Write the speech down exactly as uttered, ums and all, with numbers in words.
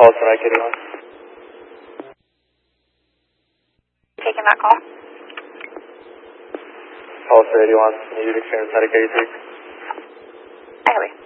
call tonight, Kitty One. Taking that call. Pulse Radio on Unit Experience Medicaid. I